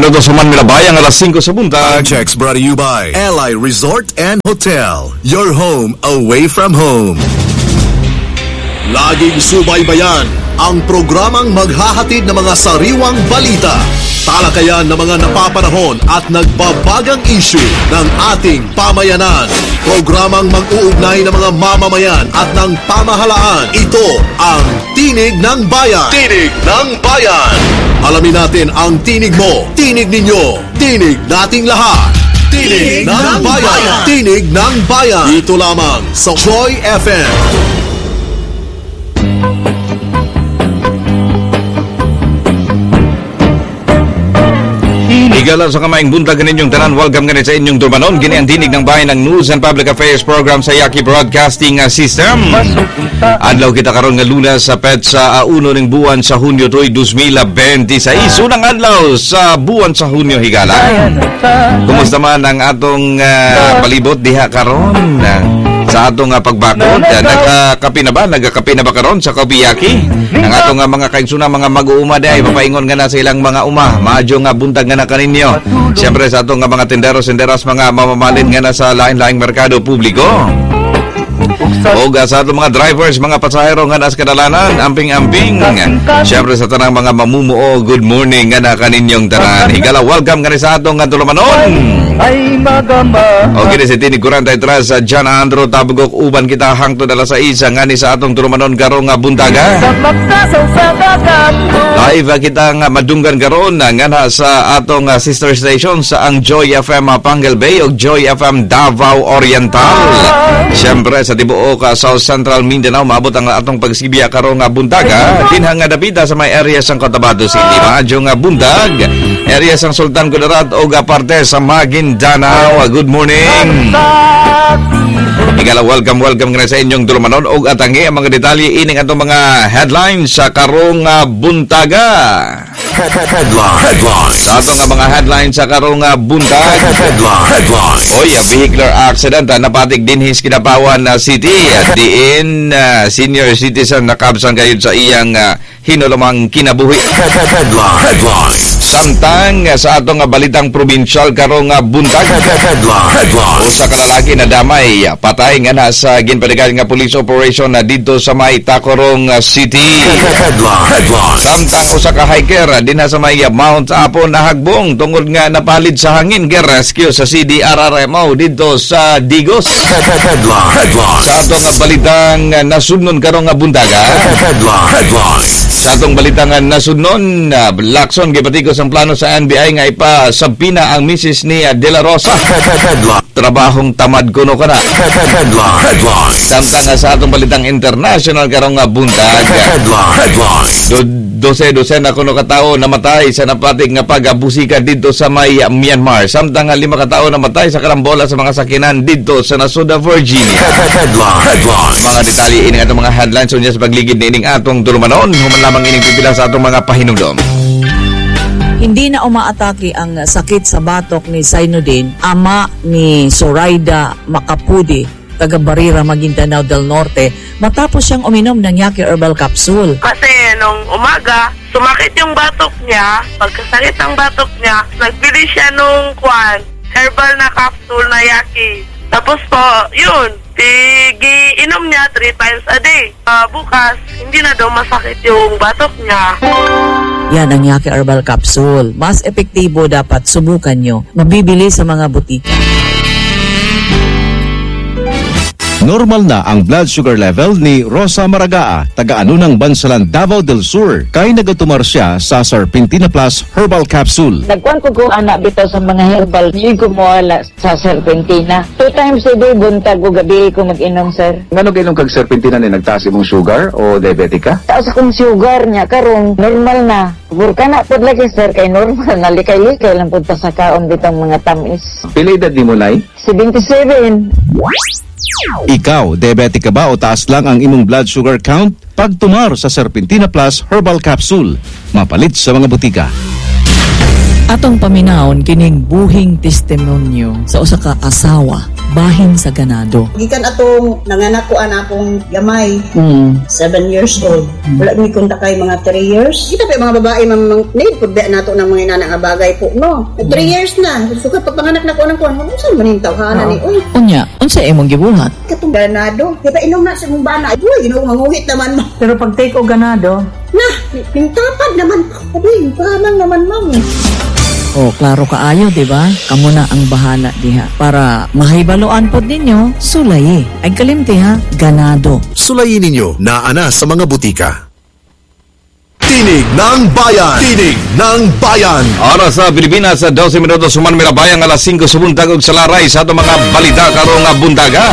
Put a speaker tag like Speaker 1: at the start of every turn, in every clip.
Speaker 1: minutos sa Manila Bayang, alas 5 sa buntag.
Speaker 2: Checks brought to you by Ally Resort and Hotel. Your home away from home. Laging subaybayan ang programang maghahatid ng mga sariwang balita, talakayan ng mga napapanahon at nagbabagang issue ng ating pamayanan. Programang mag-uugnay ng mga mamamayan at ng pamahalaan. Ito ang Tinig ng Bayan. Tinig ng Bayan. Alamin natin ang tinig mo, tinig ninyo, tinig nating lahat. Tinig ng Bayan. Tinig ng Bayan. Dito lamang sa Joy FM.
Speaker 1: Igala sa kamaing buntag kaninyong tanan, welcome ganit sa inyong turbanon. Gini ang Tinig ng Bayan ng News and Public Affairs Program sa Yaki Broadcasting System. Adlaw kita karon nga Lunes sa petsa 1 ning buwan sa Hunyo 2026. Unang adlaw sa buwan sa Hunyo higala. Kumusta man ang atong palibot diha karon? Sa atong pagbakod, nagkakape na ba karon sa Kopiyaki? Ang atong mga kaigsunan, mga mag-uuma ay papaingon nga na sa ilang mga uma, maadyo nga buntag nga na kaninyo. Siyempre sa atong mga tenderos-tenderas, mga mamamalin nga na sa lain-laing merkado publiko. O sa atong mga drivers, mga pasahero nga nas kadalanan, amping-amping. Siyempre sa tanang mga mamumuo, good morning nga na kaninyong tanan. Higala, welcome nga sa atong nga tulumanon. Ay magama. Okay, si Tinig 43 sa John Andrew Tabugok uban kita hangtod alas 6 nga ni sa atong tulumanon karong nga buntaga. Live kita nga madunggan karon nga na sa atong sister station sa ang Joy FM Pangal Bay o Joy FM Davao Oriental. Siyempre sa tibuok South Central Mindanao maabot ang atong pagsibiya karong nga buntaga. Dinhang nga dapita sa may area sang Cotabato City. Maadyo nga buntag area sang Sultan Kudarat o parte sa Maguindanao. Good morning. Igala, welcome nga sa inyong tulumanon og atangi ang mga detalye ining atong mga headlines sa karong buntaga. Headlines. Sa atong mga headlines sa karong buntag. Headlines. Oy, a vehicular accident napatig dinhis Kinapawan City at diin senior citizen nakabsan gayud sa iyang hinulamang kinabuhi. Headlines. Samtang sa atong balitang probinsyal karong buntag. Headlines. Usa ka lalaki na damay patay nga na sa ginpadagan nga police operation na dito sa may Tacorong City. Headlines. Samtang usa ka hiker dinha sa may Mount Apo na hagbong tungod nga napalid sa hangin nga rescue sa CDRRMO dito sa Digos. Headlines. Sa atong balitang nasudnon karong buntaga. Headlines. Sa atong balitang nasudnon, Lacson gibatikos ang plano sa NBI nga ipasabpina ang misis ni De La Rosa. Trabahong tamad kuno kana. Samtang sa atong balitang international karong buntag. Headlines. Dose-dose kuno ka tawo namatay sa napatig nga pag-abusika dito sa may Myanmar. Samtang 5 ka tawo namatay sa karambola sa mga sakinan dito sa Nasuda, Virginia. Headlines. Mga detalye ini atong mga headlines unya sa pagligid ni ining atong tulumanon. Human lamang ining pipila sa atong mga pahinumdom.
Speaker 3: Hindi na umaatake ang sakit sa batok ni Zainuddin, ama ni Zoraida Macapudi, taga Barira, Maguindanao del Norte, matapos siyang uminom ng Yaki Herbal Capsule.
Speaker 4: Kasi nung umaga, sumakit yung batok niya. Pagkasakit ng batok niya, nagbili siya nung herbal na capsule na Yaki. Tapos po, yun, inom niya 3 times a day. Bukas, hindi na daw masakit yung batok niya.
Speaker 3: Yan ang Yaki Herbal Capsule. Mas epektibo, dapat subukan nyo. Mabibili sa mga butika.
Speaker 5: Normal na ang blood sugar level ni Rosa Maragaa, taga-ano ng Bansalan, Davao del Sur. Kay nagatumar siya sa Serpentina Plus Herbal Capsule.
Speaker 6: Nagkuhan ko anak bitaw sa mga herbal. Hindi ko mawala sa Serpentina. 2 times a day, buntag o gabi ko mag-inom, sir.
Speaker 7: Ngano kailang kag Serpentina ni nagtaas imong sugar o diabetic ka?
Speaker 6: Taas akong sugar niya, karong normal na. Burka na po lagi, sir, kay normal na. Likay-likay lang po sa kaon bitang mga tamis.
Speaker 7: Pila edad ni mo, Nay?
Speaker 6: 77.
Speaker 5: Ikaw, diabetic ka ba o taas lang ang imong blood sugar count? Pagtumar sa Serpentina Plus Herbal Capsule. Mapalit sa mga butika.
Speaker 3: Atong paminahon kining buhing testimonyo sa usa ka asawa bahin sa ganado.
Speaker 8: Gikan atong nanganak ko akong gamay, 7 years old. Wala mi kunta kay mga 3 years. Kita pa mga babae need pud ba nato ng mga inana nga bagay po, no? 3 years na. Suka pag panganak na ko nang kuan, unsa man ning tawhanan ni? Uy,
Speaker 3: Unya, unsa imong gibuhat?
Speaker 8: katong ganado. Kaya pa inom na sa mong bana. Uy, Ginoo manguhit naman mo.
Speaker 9: Pero pag take o ganado,
Speaker 8: Pintapad naman. Uy, pahamang naman, ma'am.
Speaker 3: Klaro kaayo, di ba? Kamo na ang bahala diha. Para mahibaloan pod ninyo, sulayi. Ay kalimti ha, ganado.
Speaker 2: Sulayin ninyo na ana sa mga butika. Tinig ng Bayan! Tinig ng Bayan!
Speaker 1: Oras sa Pilipinas sa 12 minutos human mirabayang alas 5 sa buntag ug sa laray sa ato mga balita karong buntaga.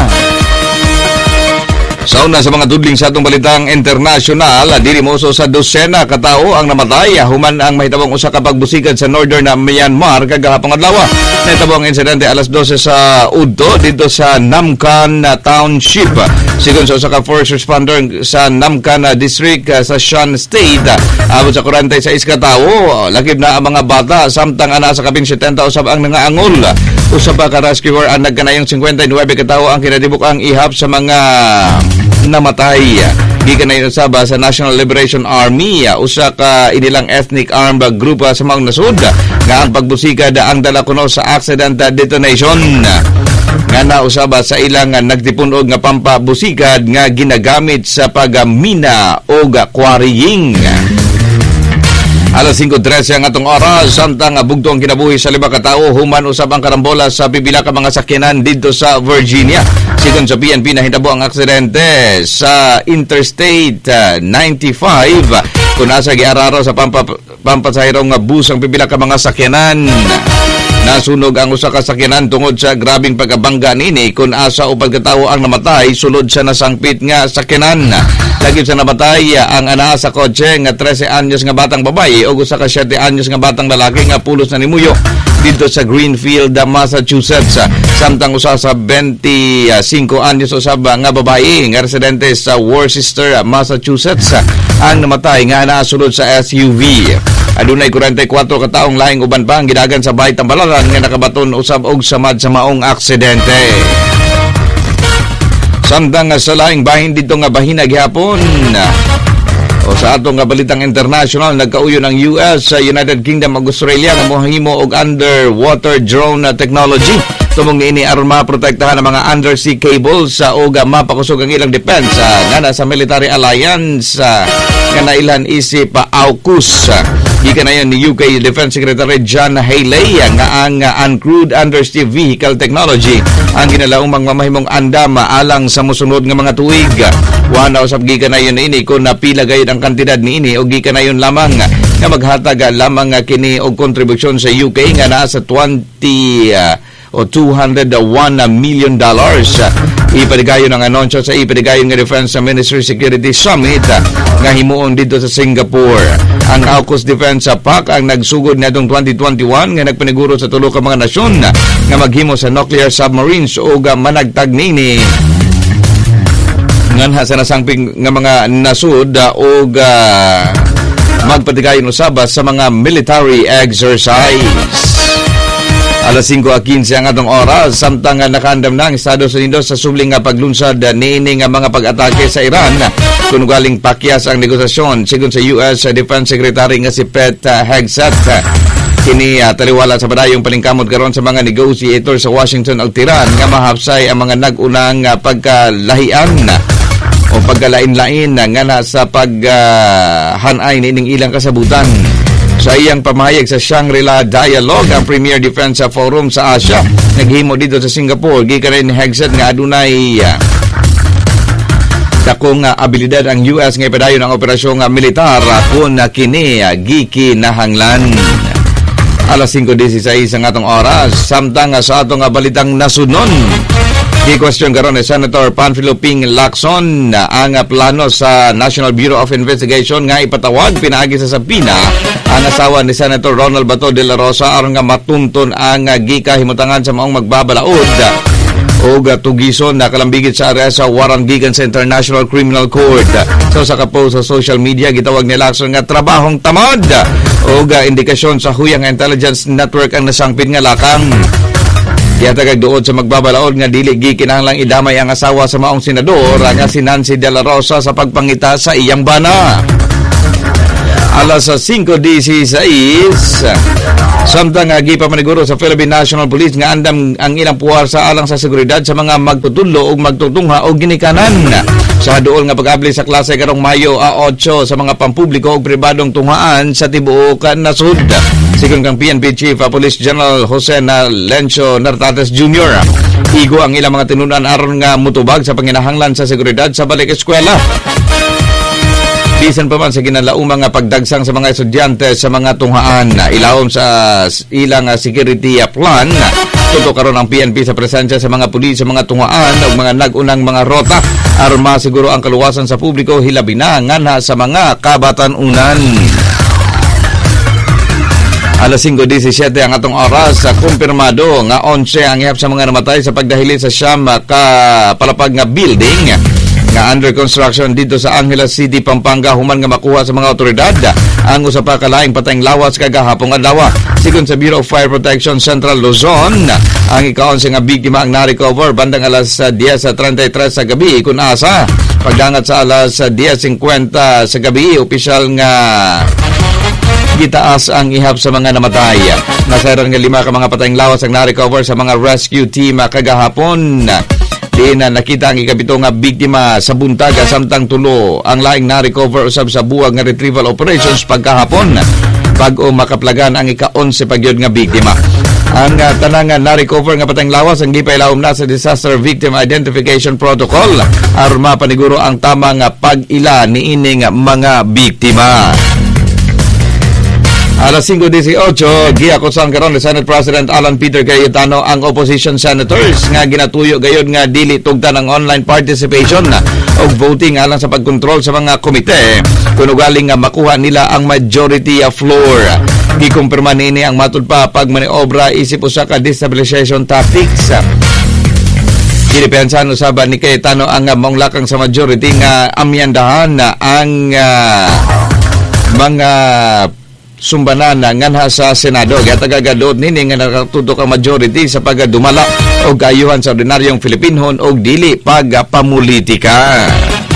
Speaker 1: Sa una sa mga dudling sa atong balitang internasyonal, diri moso sa dosena katao ang namatay human ang mahitabong usa ka pagbusigan sa northern na Myanmar kagahapon adlaw. Nahitabo ang insidente alas 12 sa udto dito sa Namkan Township. Sigon sa usa ka first responder sa Namkan District sa Shan State, abot sa 46 katao, lakib na ang mga bata samtang ana sa kapin 70 usab ang nangaangol. Usa pa ka rescuer ang nagkanayong 59 katao ang kinatibuk ang ihap sa mga namatay. Gikan na usaba sa National Liberation Army, usa ka inilang ethnic armed group sa mga nasud nga ang pagbusikad ang dala kuno sa accident detonation. Nga na usaba sa ilang nagtipunog nga pampabusikad nga ginagamit sa pagmina o quarrying. Alas 5:13 ang atong oras, samtang bugto ang kinabuhi sa 5 katao human usab ang karambola sa pipila ka mga sakyanan dito sa Virginia. Sigon sa PNP nahitabo ang aksidente sa Interstate 95 kung asa giararo sa pampasahero nga bus ang pipila ka mga sakyanan. Nasunog ang usa ka sakyanan tungod sa grabing pagabangga nini kung asa upad katawo ang namatay sulod sa nasangpit nga sakyanan. Lagip sa namatay ang ana sa kotse nga 13 anyos nga batang babae o usa ka 7 anyos nga batang lalaki nga pulos na nimuyo dito sa Greenfield, Massachusetts. Samtang usa sa 25 anyos usab nga babae nga residente sa Worcester, Massachusetts ang namatay nga nasulod sa SUV. Adunay 44 kataong laing uban pa ang gidagan sa bahay Tambalaran nga nakabaton usab og samad sa maong aksidente. Samtang sa laing bahin dito nga bahina gihapon o sa atong nga balitang international, nagkauyon ang US, United Kingdom ug Australia nga mohimo og underwater drone technology. Tumong niini aron maprotektahan ang mga undersea cables o mapakusog ang ilang depensa nga nasa military alliance nga nailan isip AUKUS. Gikan na ni UK Defense Secretary John Haley nga ang uncrewed undersea vehicle technology ang ginalaong mamahimong andam alang sa mosunod nga mga tuig. Wala usab gikan na ini kung napila gayud ang kantidad niini o gikan na lamang nga maghatag lamang kini og kontribusyon sa UK nga naa sa 201 million dollars. Ipadigayon ang anunsyo sa ipadigayon nga Defense Ministry Security Summit nga himuon dito sa Singapore. Ang AUKUS Defense Pact ang nagsugod niadtong 2021 nga nagpaniguro sa tulo ka mga nasyon nga maghimo sa nuclear submarines o managtag nini nganha sa nasangping nga mga nasud o magpatigayon usab sa mga military exercise. Alas 5:15 ang atong oras, samtang nakaandam na ang Estados Unidos sa subling nga paglunsad niini nga mga pag-atake sa Iran kung galing pakyas ang negosasyon. Sigon sa US Defense Secretary nga si Pete Hegseth, kini taliwala sa padayong palingkamot karon sa mga negotiator sa Washington ug Tehran nga mahapsay ang mga nag-unang pagkalahian o pagkalain-lain nga nasa paghanay nining ilang kasabutan. Sa iyang pamahayag sa Shangri-La Dialogue, ang Premier Defense Forum sa Asia, naghimo dito sa Singapore. Gikan rin ni Hegseth nga adunay dakong abilidad ang US nga ipadayon ang operasyon militar kung kini gikinahanglan. Alas 5:16 ang atong oras, samtang sa atong balitang nasunon. I-question karon ni Senator Panfilo Ping Lacson ang plano sa National Bureau of Investigation nga ipatawag pinaagi sa Sabina ang asawa ni Senator Ronald Bato de la Rosa aron nga matunton ang gikahimutangan sa maong magbabalaod o tugison na kalambigit sa arrest sa warrant gikan sa International Criminal Court. So sa kapost sa social media, gitawag ni Lacson nga trabahong tamad o indikasyon sa huyang intelligence network ang nasangpit nga lakang. Yatagag doon sa magbabalaod nga dili gikinahanglang idamay ang asawa sa maong senador nga si Nancy De La Rosa sa pagpangita sa iyang bana. Alas 5:16 samtang gipamaniguro sa Philippine National Police nga andam ang ilang puwersa alang sa seguridad sa mga magtutudlo o magtutungha o ginikanan. Sa dool nga pag-abli sa klase karong Mayo 8 sa mga pampubliko o pribadong tunghaan sa tibuok nasud. Sigon kang PNP Chief Police General Jose Lencio Nartates Jr. Igo ang ilang mga tinunan aron nga mutubag sa panginahanglan sa seguridad sa balik eskwela. Bisan pa man sa ginalaumang nga pagdagsang sa mga estudyante sa mga tunghaan, ilawom sa ilang security plan. Tuto karon ang PNP sa presensya sa mga pulis sa mga tunghaan o mga nagunang mga rota aron masiguro ang kaluwasan sa publiko hilabi na nganha sa mga kabatan-unan. Alas 5:17 ang atong oras sa kumpirmado nga 11 ang ihap sa mga namatay sa pagdahili sa siyam ka palapag nga building nga under construction dito sa Angeles City, Pampanga human nga makuha sa mga otoridad ang usa pa ka laing patayng lawas kagahapon adlaw. Sigon sa Bureau of Fire Protection Central Luzon, ang ika-11 nga biktima ang na-recover bandang alas 10:33 sa gabi kun asa pagdangat sa alas 10:50 sa gabi opisyal nga gitaas ang ihap sa mga namatay. Nasairan nga 5 ka mga patayng lawas ang na-recover sa mga rescue team kagahapon. Di na nakita ang ikapito nga biktima sa buntag samtang tulo ang laing na-recover usab sa buwag nga retrieval operations pagkahapon bago makaplagan ang ika-11 pagyod nga biktima. Ang tanang na-recover nga patayng lawas ang gipailawom na sa Disaster Victim Identification Protocol aron mapaniguro ang tamang pag-ila niining mga biktima. Alas 5:18, giakusan karon ni Senate President Alan Peter Cayetano ang opposition senators nga ginatuyo gayud nga dili tugtan ang online participation o voting alang sa pagkontrol sa mga komite kun ugaling nga makuha nila ang majority floor. Gikumpirma nini ang matud pa pagmaniobra isip usa ka destabilization tactics. Ginipensahan usaban ni Cayetano ang maong lakang sa majority nga amyandahan ang mga sumbanan nganha sa Senado. Kaya tagagadod nini nga nakatutok ang majority sa pagdumala o gayuhan sa ordinaryong Filipinhon o dili pagpamulitika.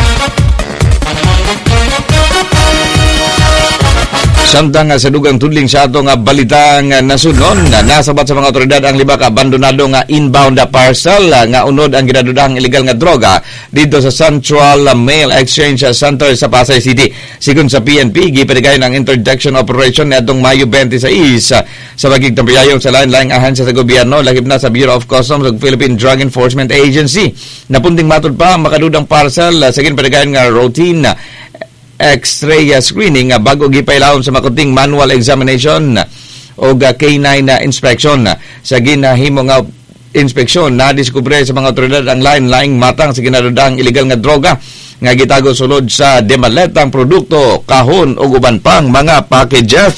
Speaker 1: Samtang sa dugang tudling sa ato nga balitang nasunon, nasabat sa mga otoridad ang 5 ka abandonado nga inbound parcel nga unod ang ginadudahang illegal nga droga dito sa Central Mail Exchange Center sa Pasay City. Sigon sa PNP, gipadayon ang interdiction operation niadtong Mayo 26 sa pagigtampiyayon sa lain-laing ahensya sa gobyerno lahib na sa Bureau of Customs ug Philippine Drug Enforcement Agency. Napunting matud pa makadudang parcel sa ginpadayon nga routine X-ray screening bago gipailawom sa makunting manual examination o K9 inspection. Sa ginahimo nga inspeksyon na diskubre sa mga otoridad ang lain-laing matang sa ginadudahang illegal nga droga nga gitago sulod sa demaletang produkto, kahon o uban pang mga packages.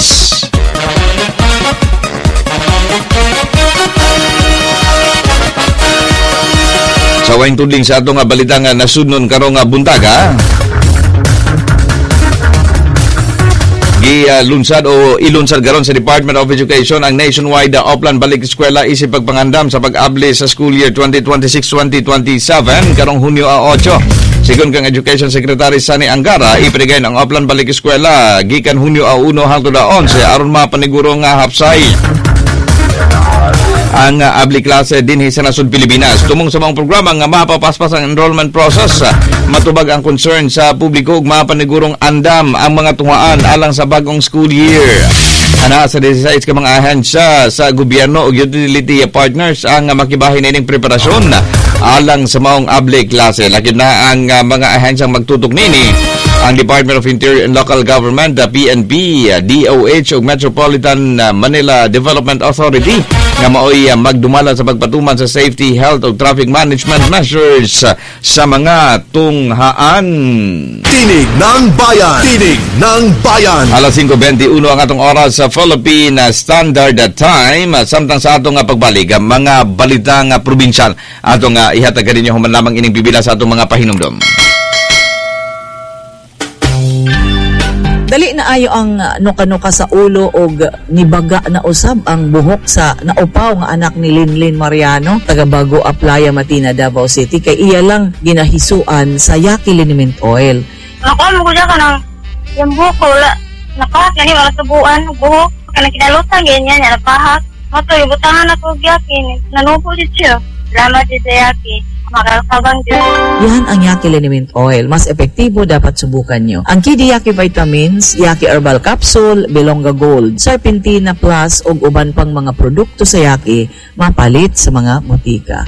Speaker 1: Sa waing tudling sa ato nga balita nga nasudnon karong buntaga, lunsad o ilunsad garon sa Department of Education ang nationwide Oplan Balik Eskwela isip pagpangandam sa pag-abli sa school year 2026-2027 karong Hunyo 8. Sigon kang Education Secretary Sani Angara, ipinigay ang Oplan Balik Eskwela gikan Hunyo 1 hangtod 11 aron mapaniguro nga hapsay ang abli klase dinhi sa nasud Pilipinas. Tumong sa mga programa nga mapapaspas ang enrollment process, matubag ang concern sa publiko ug mapanigurong andam ang mga tunghaan alang sa bagong school year. Ana sa 16 ka mga ahensya sa gobyerno ug utility partners ang makibahin ining preparasyon alang sa maong abli klase. Lakin na ang mga ahensyang magtutok nini ang Department of Interior and Local Government, PNP, DOH ug Metropolitan Manila Development Authority nga maoy magdumala sa pagpatuman sa safety, health ug traffic management measures sa mga tunghaan.
Speaker 2: Tinig ng Bayan! Tinig ng Bayan!
Speaker 1: Alas 5:21 ang atong oras sa Philippine Standard Time. Samtang sa atong pagbalik, mga balita nga probinsyal atong ihatag kaninyo human lamang ining bibila sa atong mga pahinumdom.
Speaker 3: Dali na ayo ang nuka-nuka sa ulo og nibaga na usab ang buhok sa naupaw nga anak ni Linlin Mariano, taga Bago Aplaya, Matina, Davao City, kay iya lang ginahisuan sa Yaki Liniment Oil.
Speaker 9: Ako mo gud ka nang yung buhok ko napahak na wala tubuan buhok kana kinalutan ganyan na napahak. Mato yung butangan ako Yaki nanupo dit siya. Salamat dit sa Yaki. Makalakabang din.
Speaker 3: Yan ang Yaki Liniment Oil. Mas epektibo, dapat subukan nyo. Ang Kidi Yaki Vitamins, Yaki Herbal Capsule, Belonga Gold, Serpentina Plus, ug uban pang mga produkto sa Yaki, mapalit sa mga butika.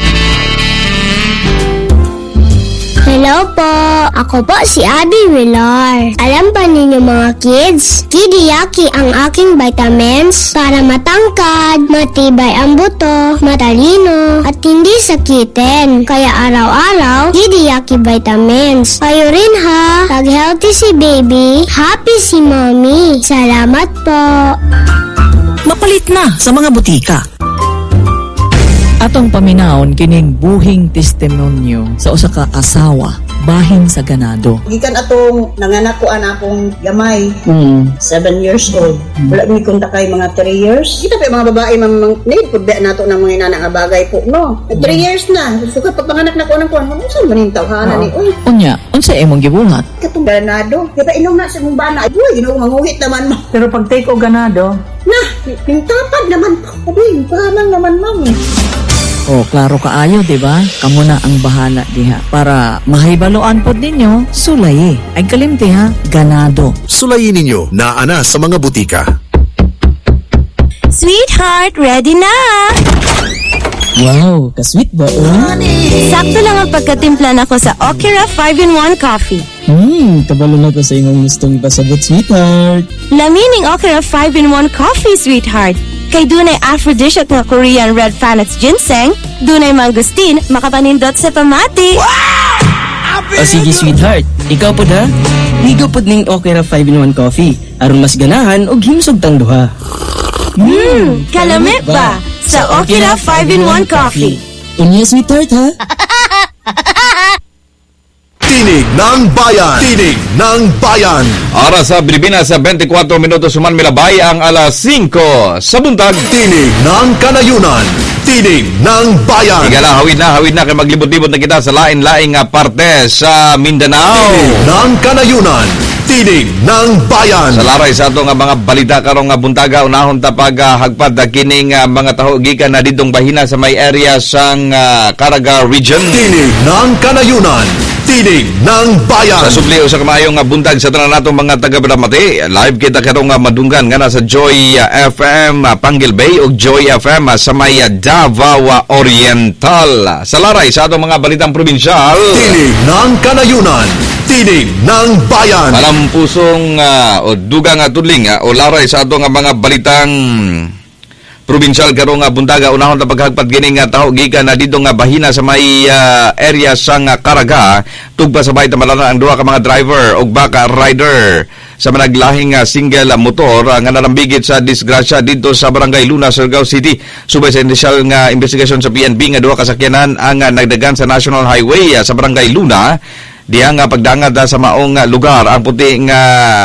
Speaker 10: Hello po! Ako po si Abby Villar. Alam ba ninyo mga kids? Kidi Yaki ang aking vitamins para matangkad, matibay ang buto, matalino, at hindi sakitin. Kaya araw-araw, Kidi Yaki vitamins. Kayo rin ha! Pag healthy si baby, happy si mommy. Salamat po!
Speaker 3: Mapalit na sa mga butika. Atong paminawon kining buhing testimonyo sa usa ka asawa bahin sa ganado.
Speaker 8: Gikan atong nanganak ko akong gamay. 7 years old. Wala mi kunta kay mga 3 years. Kita pa mga babae need pud nato ng mga inana nga bagay po no. 3 years na. Sukat pag panganak na ko anong kuan. Unsa man ning tawhana ni oy.
Speaker 3: Unya, unsa imong gibuhat?
Speaker 8: Katong ganado. Kaya inom na sa mong bana. Uy, ginawa manguhit naman mo.
Speaker 3: Pero pag take o ganado,
Speaker 8: na, pintapad naman po. Uy, pahamang naman mami.
Speaker 3: oh, klaro kaayo, di ba? Kamo na ang bahala diha. Para mahibaloan po ninyo, sulay. Ay kalimti ha, ganado.
Speaker 2: Sulayin ninyo na ana sa mga butika.
Speaker 10: Sweetheart, ready na!
Speaker 3: Wow, ka-sweet ba?
Speaker 10: Sakto lang ang pagkatimpla nako sa Okira 5-in-1 Coffee.
Speaker 3: Kabalo na ko sa imong gustong pasabot, sweetheart.
Speaker 10: Lamining Okira 5-in-1 Coffee, sweetheart. Kay dunay aphrodisiac nga Korean red Panax ginseng, dunay mangustin, makapanindot sa pamati.
Speaker 11: Wow! O sige, sweetheart. Ikaw po da? Ligo po ning Okira 5-in-1 Coffee. Aron mas ganahan og himsog tang duha.
Speaker 10: Kalamit ba? Sa Okira 5-in-1 Coffee.
Speaker 11: Unya, sweetheart, ha?
Speaker 2: Tinig ng Bayan! Tinig ng Bayan!
Speaker 1: Oras sa Pilipinas sa 24 minutos suman milabay ang alas 5 sa buntag.
Speaker 2: Tinig ng Kanayunan! Tinig ng Bayan!
Speaker 1: Igala, hawid na kay maglibot-libot na kita sa lain-laing parte sa Mindanao.
Speaker 2: Tinig ng Kanayunan! Tinig ng Bayan!
Speaker 1: Sa laray sa ato nga mga balita karong nga buntaga, unahon ta paghagpad kining mga taho gikan na didtong bahina sa may area sang Caraga Region.
Speaker 2: Tinig ng Kanayunan! Tinig ng Bayan!
Speaker 1: Sa subli sa kamayong buntag sa tanan natong mga taga-Bramati, live kita karong madunggan nga sa Joy FM Panggil Bay o Joy FM sa may Davao Oriental. Sa laray sa atong mga balitang probinsyal,
Speaker 2: Tinig ng Kanayunan! Tinig ng Bayan!
Speaker 1: Malampusong o dugang tudling o laray sa atong mga balitang probinsyal karong buntaga, unahon ta paghagpad gining taho gikan na didto nga bahina sa may area sang Caraga, tugpa sabay tamalanan ang duha ka mga driver ug baka rider sa managlahing single motor nga nalambigit sa disgrasya didto sa Barangay Luna, Surigao City. Subay sa inisyal nga investigasyon sa PNP nga duha ka sakyanan ang nagdagan sa National Highway sa Barangay Luna, diha nga pagdangad sa maong lugar ang puti nga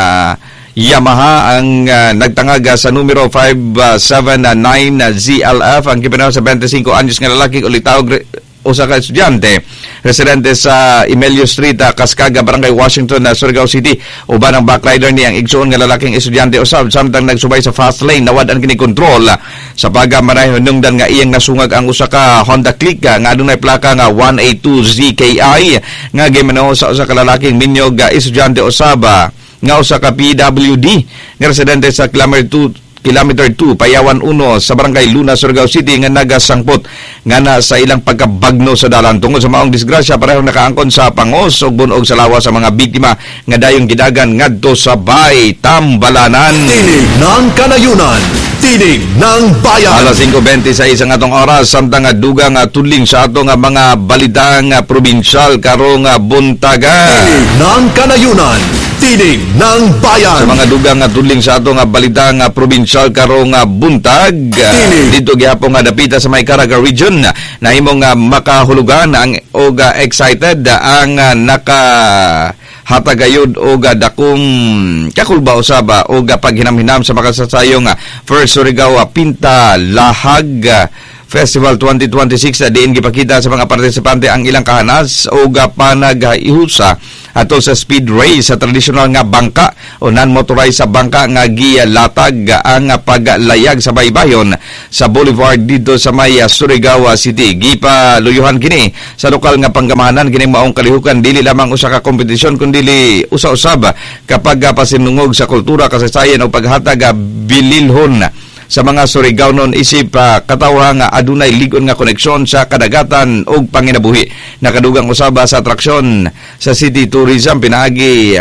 Speaker 1: Yamaha ang nagtangag sa numero 579 ZLF ang kipinaw sa 25 anyos nga lalaki ulitawag usa ka estudyante residente sa Emelio Street, Cascaga, Barangay Washington, Surigao City. Uban ang backrider ni ang igsuon nga lalaking estudyante usab samtang nagsubay sa fast lane nawad ang kini kontrol sa pagamaray hinungdan nga iyang nasungag ang usa ka Honda Click nga adunay plaka nga 182ZKI nga gimanaw sa usa ka lalaking minyog estudyante usab nga usa ka PWD nga residente sa Kilometer 2, Payawan 1 sa Barangay Luna, Surigao City nga nagasangpot nga na sa ilang pagkabagno sa dalan. Tungod sa maong disgrasya, parehong nakaangkon sa pangos ug bunog sa lawas sa mga biktima nga dayong gidagan ngadto sa Bay Tambalanan.
Speaker 2: Tinig ng Kanayunan! Tinig ng Bayan!
Speaker 1: Alas 5:26 ang atong oras samtang dugang tudling sa atong mga balitang probinsyal karong buntaga.
Speaker 2: Tinig ng Kanayunan! Tinig ng Bayan!
Speaker 1: Sa mga dugang tudling sa atong balitang probinsyal karong buntag, dito gihapon nga dapita sa may Caraga Region na himong makahulugan ang excited ang hatagayod o dakong kakulba usaba o paghinam-hinam sa makasasayong First Surigao Pinta Lahag Festival 2026 diin gipakita sa mga partisipante ang ilang kahanas o panag-ihusa ato sa speed race sa traditional nga bangka o non-motorized sa bangka nga gilatag ang paglayag sa baybayon sa boulevard dito sa may Surigao City. Gipaluyuhan kini sa lokal nga panggamahanan kini maong kalihukan dili lamang usa ka kompetisyon kundi usa-usab kapag pasinungog sa kultura, kasaysayan o paghatag bililhon sa mga Surigao noon isip katawha nga adunay ligon nga koneksyon sa kadagatan ug panginabuhi. Nakadugang usaba sa atraksyon sa City Tourism pinaagi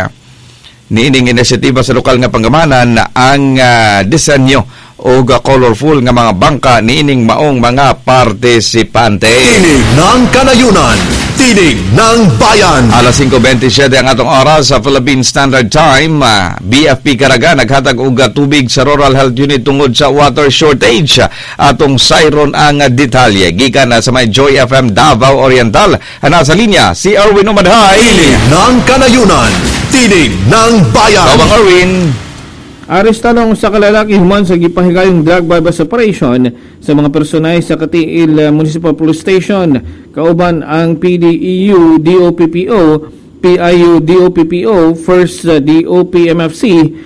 Speaker 1: niining inisyatiba sa lokal nga panggamahanan ang disenyo o colorful nga mga bangka niining maong mga partisipante.
Speaker 2: Tinig ng Kanayunan, Tinig ng Bayan.
Speaker 1: Alas 5:27 ang atong oras sa Philippine Standard Time. BFP Caraga naghatag og tubig sa Rural Health Unit tungod sa water shortage. Atong sayron ang detalye gikan sa may Joy FM Davao Oriental. Ana sa linya si Erwin Umadhay.
Speaker 2: Tinig ng Kanayunan, Tinig ng Bayan.
Speaker 1: Tawang Erwin.
Speaker 12: Arestalong sa kalalaki human sa gipahigayong drug bypass operation sa mga personay sa Katiil Municipal Police Station. Kauban ang PDEU, DOPPO, PIU, DOPPO, First DOPMFC,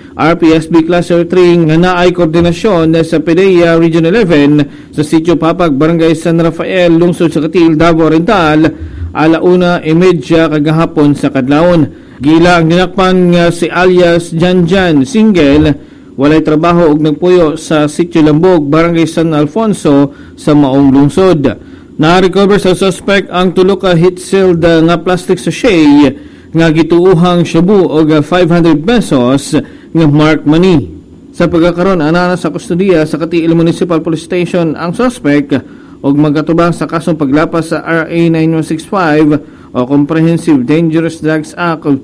Speaker 12: RPSB Cluster 3 nga naay koordinasyon sa PDEA Region 11 sa Sitio Papag, Barangay San Rafael, lungsod sa Katiil, Davao Oriental, alauna imedya kagahapon sa kadlawon. Gila ang dinakpan nga si alias Janjan Single, walay trabaho og nagpuyo sa Sitio Lambog, Barangay San Alfonso sa maong lungsod. Na-recover sa suspect ang tulo ka heat-sealed nga plastic sachet nga gituuhang shabu og 500 pesos nga marked money. Sa pagkakaroon anana sa kustudiya sa Katiil Municipal Police Station ang suspect og magkatubang sa kasong paglapas sa RA 9165 o Comprehensive Dangerous Drugs Act of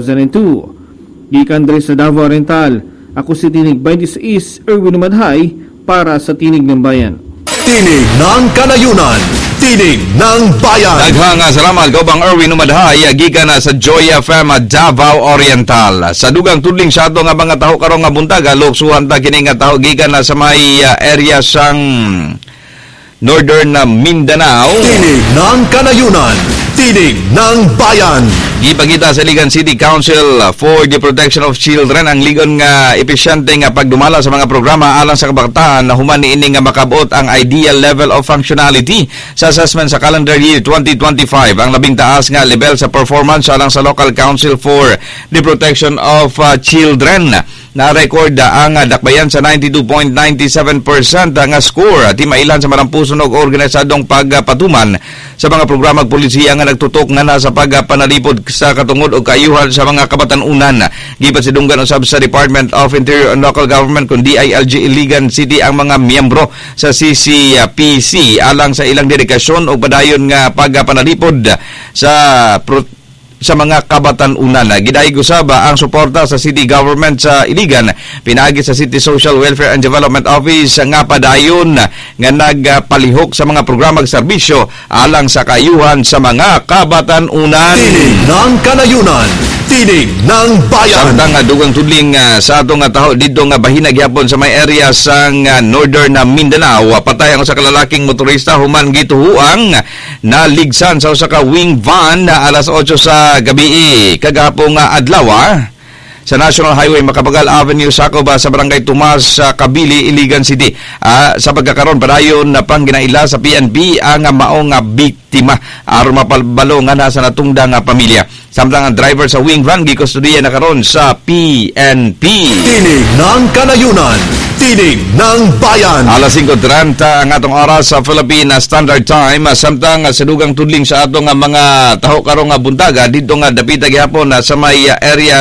Speaker 12: 2002. Gikan diri sa Davao Oriental, ako si Tinig 26 Erwin Umadhay para sa Tinig ng Bayan.
Speaker 2: Tinig ng Kanayunan, Tinig ng Bayan.
Speaker 1: Daghang salamat kaubang Erwin Umadhay gikan sa Joy FM Davao Oriental. Sa dugang tudling sa ato nga mga taho karong nga buntag luksuhan ta kini nga taho gikan sa may area sang Northern Mindanao.
Speaker 2: Tinig ng Kanayunan, Tinig ng Bayan.
Speaker 1: Gipakita sa Iligan City Council for the Protection of Children ang ligon nga epesyente nga pagdumala sa mga programa alang sa kabataan na human niini nga makabot ang ideal level of functionality sa assessment sa calendar year 2025. Ang labing taas nga level sa performance alang sa Local Council for the Protection of Children. Na-record ang dakbayan sa 92.97% nga score at mailan sa marampuson og organisadong pagpatuman sa mga programang polisiya nga nagtutok nga nasa pagpanalipod sa katungod o kaayuhan sa mga kabatanunan. Gipasidunggan usab sa Department of Interior and Local Government kung DILG Iligan City ang mga miyembro sa CCPC alang sa ilang dedikasyon o padayon nga pagpanalipod sa mga kabatanunan. Gidayeg usaba ang suporta sa City Government sa Iligan pinaagi sa City Social Welfare and Development Office nga padayon nga nagpalihok sa mga programang serbisyo alang sa kaayuhan sa mga kabatanunan.
Speaker 2: Tinig ng Kanayunan, Tinig ng Bayan.
Speaker 1: Samtang dugang tudling sa atong taho dito nga bahina gyapon sa may area sang Northern Mindanao, patay ang usa ka lalaking motorista human gituhuang naligsan sa usa ka wing van na alas 8 sa gabi kagahapon adlaw sa National Highway Macapagal Avenue, Sacoba sa Barangay Tomas, Kabili, Iligan City. Sa pagkakaroon padayon na pangginaila sa PNP ang maong biktima aron mapabalo nga nasa natungdang pamilya. Samtang ang driver sa wing van gikustudiya na karon sa PNP.
Speaker 2: Tinig ng Kanayunan, Tinig ng Bayan.
Speaker 1: Alas 5:30 ang atong oras sa Philippine Standard Time. Samtang sa dugang tudling sa atong mga taho karong buntaga dito nga dapita gihapon sa may area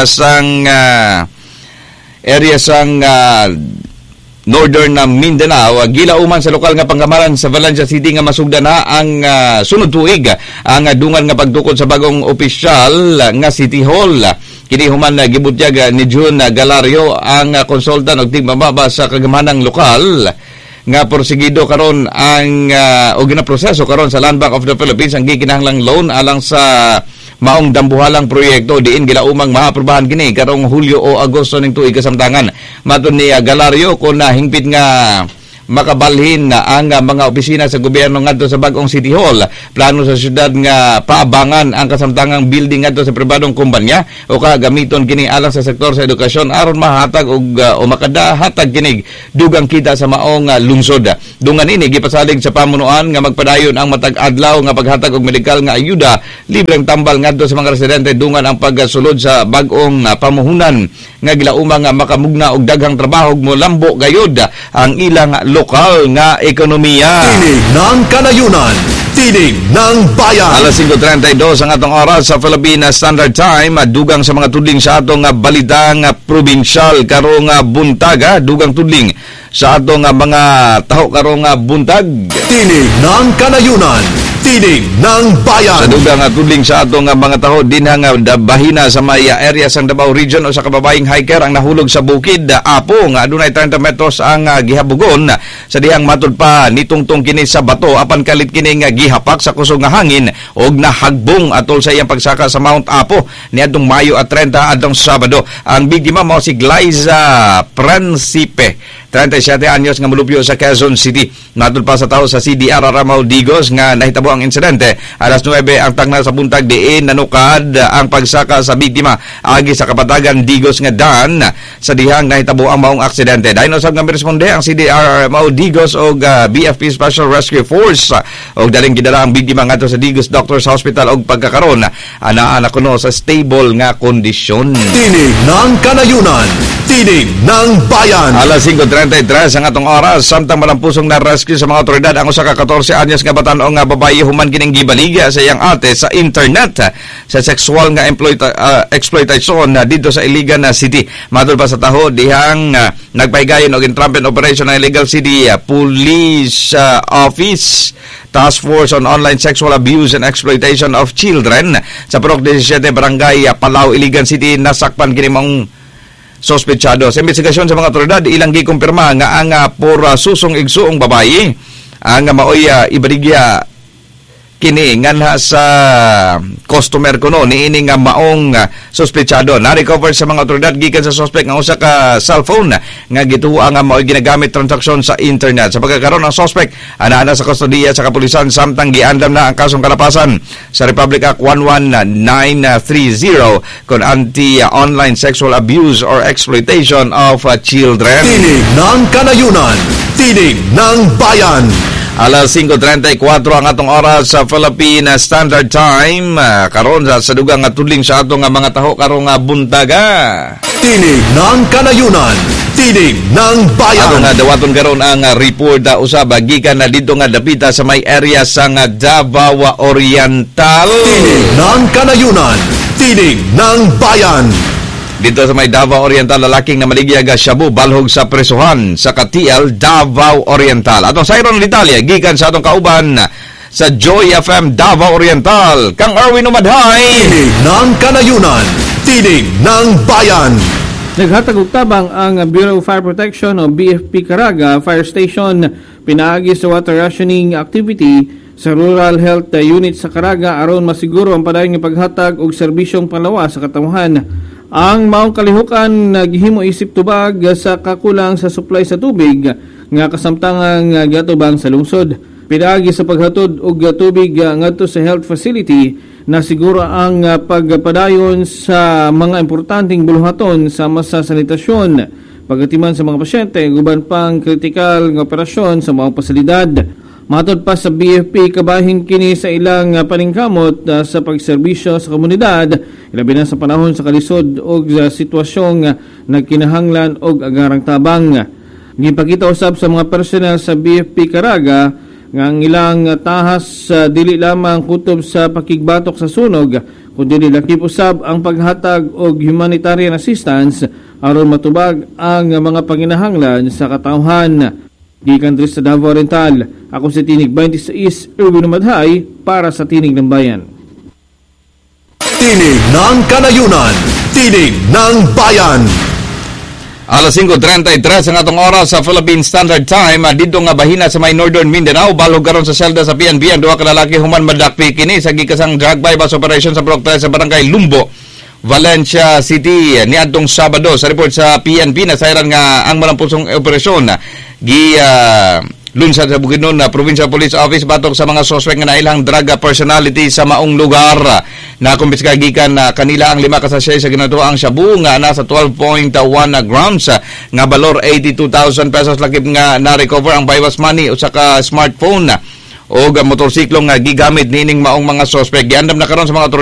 Speaker 1: sang Northern Mindanao, gilauman sa lokal nga panggamaran sa Valencia City nga masugda na ang sunod tuig ang dungan nga pagtukod sa bagong opisyal nga City Hall. Kini human gibutyag ni June Galario ang konsultan og tigmababa sa kagamanang lokal nga porsigido karon ang o ginaproseso karon sa Land Bank of the Philippines ang gikinahanglang loan alang sa maong dambuhalang proyekto diin gilaumang maaprobahan kini karong Hulyo o Agosto ning tuig kasamtangan. Matud ni Galario kun hingpit nga makabalhin ang mga opisina sa gobyerno ngadto sa bag-ong City Hall. Plano sa syudad nga paabangan ang kasamtangang building ngadto sa pribadong kumpanya o gamiton kini alang sa sektor sa edukasyon aron mahatag og o makadahatag kinig dugang kita sa maong lungsod. Dungan ini gipasalig sa pamunuan nga magpadayon ang matag adlaw nga paghatag og medikal nga ayuda, libreng tambal ngadto sa mga residente dungan ang pagsulod sa bag-ong pamuhunan nga gilaumang makamugna og daghang trabaho mo lambo gayod ang ilang lokal nga ekonomiya.
Speaker 2: Tinig ng Kanayunan, tinig ng bayan.
Speaker 1: Alas 5:32 ang atong oras sa Philippine Standard Time. Dugang sa mga tudling sa atong balita nga probinsyal karong buntag. Dugang tudling sa atong mga taho karong buntag.
Speaker 2: Tinig ng Kanayunan, tinig ng bayan.
Speaker 1: Sa dugang tudling sa atong mga taho dinha nga bahina sa may area sa Davao Region o sa kababaying hiker ang nahulog sa bukid Apo nga adunay 30 metros ang gihabugon sa dihang matud pa nitungtong kini sa bato apan kalit kini nga gihapak sa kusog nga hangin og nahagbong atol sa iyang pagsaka sa Mount Apo niadtong Mayo at 30 adtong Sabado. Ang biktima mao si Glyza Principe, 37 anyos nga mulupyo sa Quezon City. Matud pa sa tawo sa CDR Aramaw Digos nga nahitabo ang insidente. Alas 9 ang tangna sa buntag diin nanukad ang pagsaka sa biktima agi sa kapatagan Digos nga Dan sa dihang nahitabo ang maong aksidente. Dahil usab nga responde ang CDR Aramaw Digos og BFP Special Rescue Force og daling gidala ang biktima ngadto sa Digos Doctors Hospital og pagkakaron ana kuno sa stable nga kondisyon.
Speaker 2: Tinig ng Kanayunan, tinig ng bayan.
Speaker 1: Alas 5:33 ang atong oras samtang malampusong na rescue sa mga otoridad ang usa ka 14 anyos nga batan-o nga babaye human kining gibaligya sa iyang ate sa internet sa sexual nga exploitation dito sa Iligan City. Matud pa sa taho dihang nagpahigayon og entrapment operation ng Illegal City Police Office Task Force on Online Sexual Abuse and Exploitation of Children sa Purok 17 Barangay Palao, Iligan City. Nasakpan kini mong sospechado. Sa investigasyon sa mga otoridad, ilang gikumpirma nga ang susong igsuong babaye ang maoy ibaligya kini nganha sa customer kuno niini nga maong sospechado. Na-recover sa mga otoridad gikan sa suspect nga usa ka cellphone nga gituwa nga maoy ginagamit transaksyon sa internet. Sa pagkakaroon ng suspect ana sa kustodiya sa kapulisan samtang giandam na ang kasong kalapasan sa Republic Act 11930 kon anti-online sexual abuse or exploitation of children.
Speaker 2: Tinig ng Kanayunan, tinig ng bayan.
Speaker 1: Alas 5:34 ang atong oras sa Philippine Standard Time. Karon sa dugang nga tudling sa atong mga taho karong buntaga.
Speaker 2: Tinig ng Kanayunan, tinig ng bayan.
Speaker 1: Atong dawaton karon ang report usab gikan na dito nga dapita sa may area sa Davao Oriental.
Speaker 2: Tinig ng Kanayunan, tinig ng bayan.
Speaker 1: Dito sa may Davao Oriental, lalaking na maligyaga shabu balhog sa presuhan sa Katial, Davao Oriental. Atong sayron detalye gikan sa atong kauban sa Joy FM Davao Oriental, Kang Erwin Umadhay.
Speaker 2: Tinig ng Kanayunan, tinig ng bayan.
Speaker 12: Naghatag og tabang ang Bureau of Fire Protection o BFP Caraga Fire Station pinaagi sa water rationing activity sa Rural Health Unit sa Caraga aron masiguro ang padayon nga paghatag og serbisyong panlawas sa katawhan. Ang maong kalihukan gihimo isip tubag sa kakulang sa supply sa tubig nga kasamtangang giatubang sa lungsod. Pinaagi sa paghatod og tubig ngadto sa health facility na siguro ang pagpadayon sa mga importanteng buluhaton sa masa sanitasyon, pagatiman sa mga pasyente, guban pang kritikal nga operasyon sa mga pasilidad. Matod pa sa BFP, kabahin kini sa ilang paningkamot sa pagserbisyo sa komunidad, ilabi na sa panahon sa kalisod o sa sitwasyong nagkinahanglan og agarang tabang. Gipakita usab sa mga personel sa BFP Caraga nga ang ilang tahas dili lamang kutob sa pakigbatok sa sunog, kundi lakip usab ang paghatag og humanitarian assistance aron matubag ang mga panginahanglan sa katawhan. Gikan sa Davao Oriental, ako si Tinig 26, Erwin Umadhay para sa Tinig ng Bayan.
Speaker 2: Tinig ng Kanayunan, tinig ng bayan.
Speaker 1: Alas 5:33 ang atong oras sa Philippine Standard Time. Dito nga bahina sa may Northern Mindanao, balog karon sa selda sa PNP ang duha ka lalaki human madakpi kini sa gikasang drug bypass operation sa Block 3 sa Barangay Lumbo, Valencia City niadtong Sabado. Sa report sa PNP nasayran nga ang malampusong operasyon lunsad sa Bukidnon na Provincial Police Office batok sa mga suspect nga nailang drug personality sa maong lugar. Na kumpiska gikan kanila ang 5 ka sachet sa ginatuang shabu nga nasa 12.1 grams nga balor 82,000 pesos. Lakip nga na-recover ang bypass money o saka smartphone o motorsiklo nga gigamit nining maong mga suspect. Giandam na karon sa mga